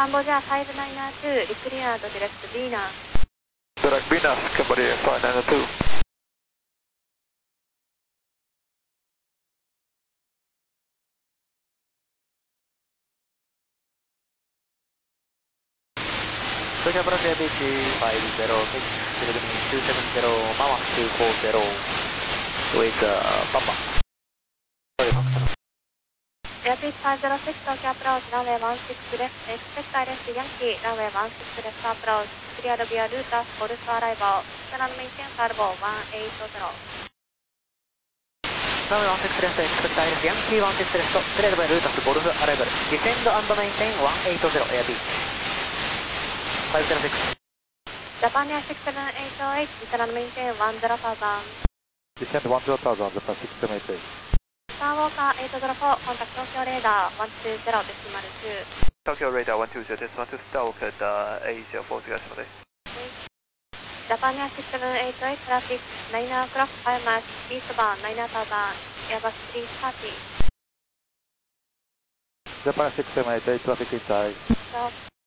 Cambodia 592, decleared direct Venus. Direct Venus, Cambodia 592. Tokyo approach ABC 50, Silvermean 270, Mama 240 with Papa. Airbus 506, Tokyo approach, runway 16 left, expect direct Yankee, runway 16 left approach, cleared via Lutas, Golf arrival, turn maintain Carbo 180. Runway 16 left, expect direct Yankee 16 left, cleared via Lutas, Golf arrival, descend and maintain 180, Airbus 506. Japan Air 67808, turn maintain 10,000. Descend 10,000, Japan 6788. Skywalker 804, contact Tokyo radar 120, decimal 2. Tokyo radar 120, decimal 2, Skywalker 804、お疲れ様です。 Japan Air 6788, traffic 9 o'clock, 5 miles, eastbound 9000, Airbus 330. Japan 6788, traffic inside. Stop.